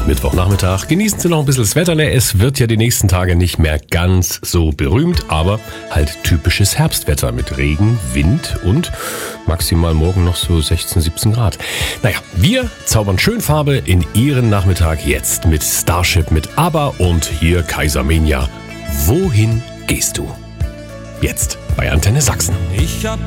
Mittwochnachmittag. Genießen Sie noch ein bisschen das Wetterle. Es wird ja die nächsten Tage nicht mehr ganz so berühmt, aber halt typisches Herbstwetter mit Regen, Wind und maximal morgen noch so 16, 17 Grad. Naja, wir zaubern schön Farbe in Ihren Nachmittag jetzt mit Starship, mit ABBA und hier Kaisermania. Wohin gehst du? Jetzt bei Antenne Sachsen. Ich hab